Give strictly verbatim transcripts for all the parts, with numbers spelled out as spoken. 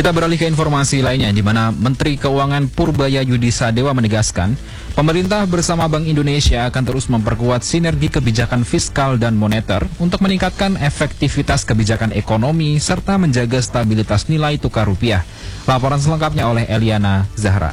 Kita beralih ke informasi lainnya, di mana Menteri Keuangan Purbaya Yudi Sadewa menegaskan, pemerintah bersama Bank Indonesia akan terus memperkuat sinergi kebijakan fiskal dan moneter untuk meningkatkan efektivitas kebijakan ekonomi serta menjaga stabilitas nilai tukar rupiah. Laporan selengkapnya oleh Eliana Zahra.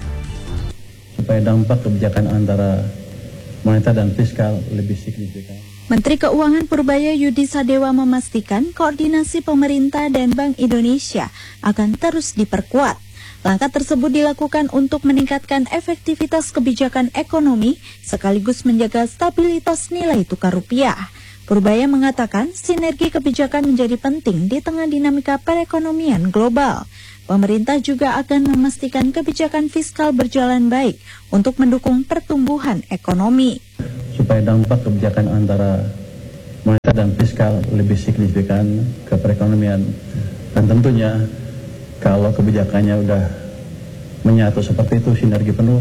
Supaya dampak kebijakan antara moneter dan fiskal lebih signifikan. Menteri Keuangan Purbaya Yudi Sadewa memastikan koordinasi pemerintah dan Bank Indonesia akan terus diperkuat. Langkah tersebut dilakukan untuk meningkatkan efektivitas kebijakan ekonomi sekaligus menjaga stabilitas nilai tukar rupiah. Purbaya mengatakan sinergi kebijakan menjadi penting di tengah dinamika perekonomian global. Pemerintah juga akan memastikan kebijakan fiskal berjalan baik untuk mendukung pertumbuhan ekonomi. Supaya dampak kebijakan antara moneter dan fiskal lebih signifikan ke perekonomian. Dan tentunya kalau kebijakannya udah menyatu seperti itu, sinergi penuh,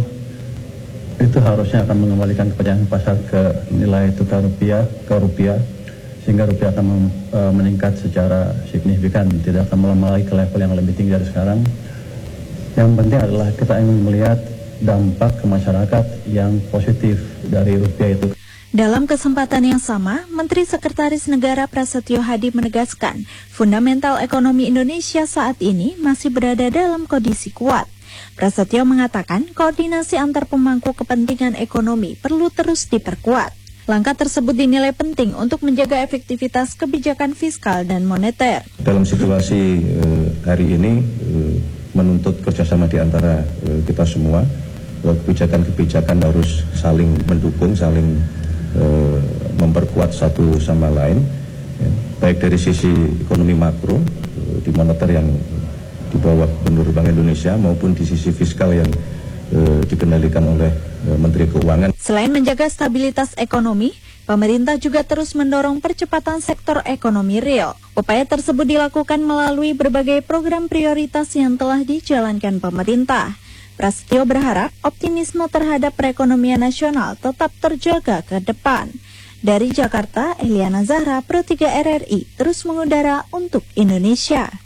itu harusnya akan mengembalikan kepercayaan pasar ke nilai tukar rupiah, ke rupiah, sehingga rupiah akan meningkat secara signifikan, tidak akan melemah lagi ke level yang lebih tinggi dari sekarang. Yang penting adalah kita ingin melihat dampak ke masyarakat yang positif dari rupiah itu. Dalam kesempatan yang sama, Menteri Sekretaris Negara Prasetyo Hadi menegaskan, fundamental ekonomi Indonesia saat ini masih berada dalam kondisi kuat. Prasetyo mengatakan, koordinasi antar pemangku kepentingan ekonomi perlu terus diperkuat. Langkah tersebut dinilai penting untuk menjaga efektivitas kebijakan fiskal dan moneter. Dalam situasi eh, hari ini eh, menuntut kerjasama di antara eh, kita semua, kebijakan-kebijakan harus saling mendukung, saling eh, memperkuat satu sama lain, ya. Baik dari sisi ekonomi makro eh, di moneter yang di bawah Gubernur Bank Indonesia maupun di sisi fiskal yang eh, dikendalikan oleh eh, Menteri Keuangan. Selain menjaga stabilitas ekonomi, pemerintah juga terus mendorong percepatan sektor ekonomi real. Upaya tersebut dilakukan melalui berbagai program prioritas yang telah dijalankan pemerintah. Prasetyo berharap optimisme terhadap perekonomian nasional tetap terjaga ke depan. Dari Jakarta, Eliana Zahra, Pro tiga R R I, terus mengudara untuk Indonesia.